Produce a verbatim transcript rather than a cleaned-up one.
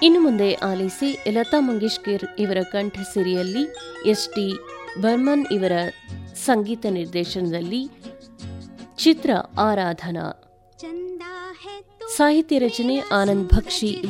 ಇನ್ನು ಮುಂದೆ ಆಲಿಸಿ ಲತಾ ಮಂಗೇಶ್ಕರ್ ಇವರ ಕಂಠಸಿರಿಯಲ್ಲಿ ಎಸ್ ಟಿ ಬರ್ಮನ್ ಇವರ ಸಂಗೀತ ನಿರ್ದೇಶನದಲ್ಲಿ ಚಿತ್ರ ಆರಾಧನಾ. ಸಾಹಿತ್ಯ ರಚನೆ ಆನಂದ್ ಭಕ್ಷಿ.